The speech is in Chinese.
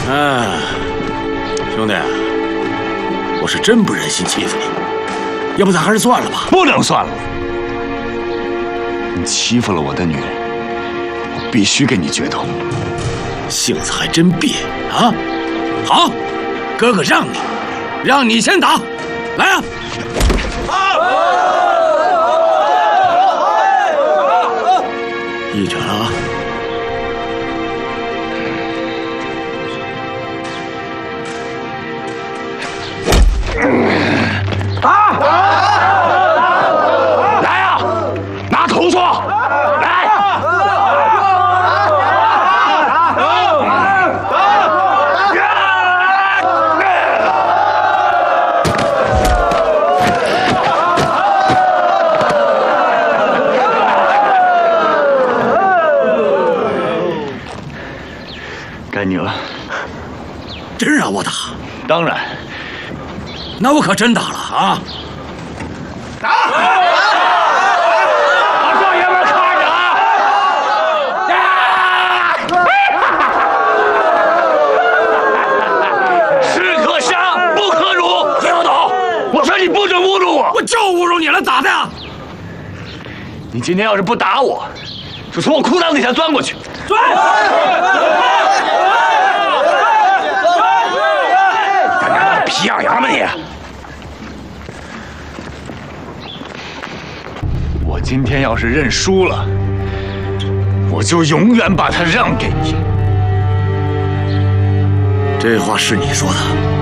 啊，兄弟，我是真不忍心欺负你，要不咱还是算了吧。 不能算了，你欺负了我的女人，我必须跟你决斗。 性子还真别啊！好，哥哥让你先打，来啊！一掌啊！ 来呀，拿头说，来！该你了。 真让我打？ 当然。 那我可真打了啊！ 打！把少爷们看着啊！士可杀，不可辱。听不懂？我说你不准侮辱我！ 我就侮辱你了，咋的？ 你今天要是不打我，就从我裤裆底下钻过去。钻！干娘的皮痒痒吧你！我今天要是认输了，我就永远把他让给你。 这话是你说的。